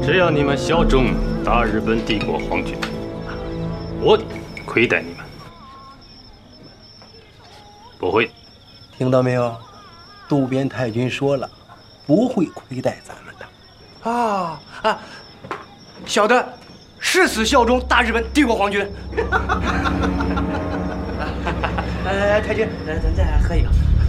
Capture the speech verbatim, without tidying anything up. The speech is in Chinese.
只要你们效忠大日本帝国皇军，我的亏待你们，不会。 听到没有？渡边太君说了，不会亏待咱们的。 啊啊！小的誓死效忠大日本帝国皇军。来来来，太君，来咱再喝一个。